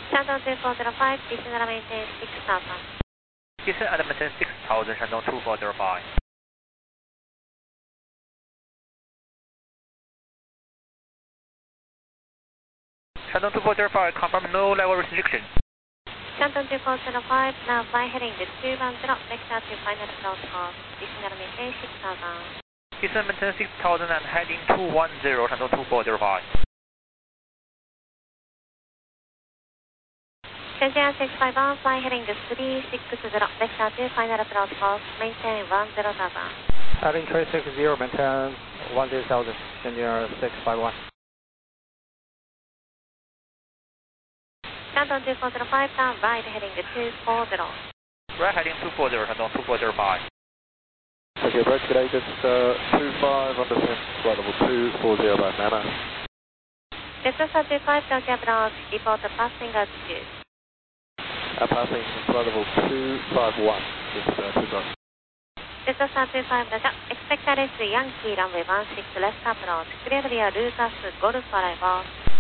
Shandong 2405, descend and maintain 6000. Descend and maintain 6000, Shandong 2405. Shandong 2405, confirm no level restriction. Shandong 2405, now fly heading to 210, vector to final approach course, descend and maintain 6000. Descend maintain 6000 and heading 210, Shandong 2405. Shenzhen 651, fly heading to 360, vector to final approach course, maintain 10,000. Heading 360, maintain 10,000, Shenzhen 651. Shandong 2405, down right heading to 240. Right heading 240, Shandong 2405. Okay, approach today, just 25 on descent, flight level 240 by Nana. Delta 35, Tokyo approach, report passing altitude. Passing flight level 251, just 25. Delta 35, expect RS Yankee runway 16 left approach, clear via Lucas Golf arrival.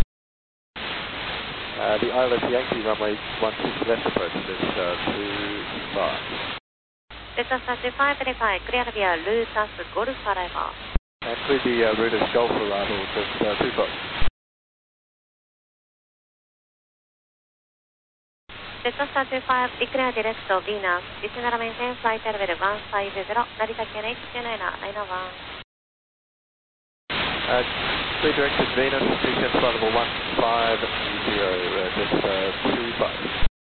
The ILS Yankee runway 16 left approach, just 25. Delta 35, verify, clear via Lucas Golf arrival. And clear the Rudish Golf arrival, just 25. Delta 35, declare direct to Venus, descend and maintain flight level 150, Narita KNH 29991. Clear direct to Venus, descent flight level 150, just 25.